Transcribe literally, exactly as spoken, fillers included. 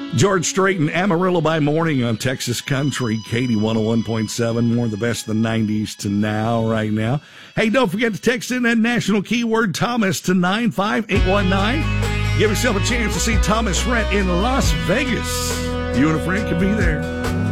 George Strait and Amarillo by Morning on Texas Country, Katie one oh one point seven. More of the best of the nineties to now, right now. Hey, don't forget to text in that national keyword Thomas to nine five eight one nine. Give yourself a chance to see Thomas Rhett in Las Vegas. You and a friend could be there.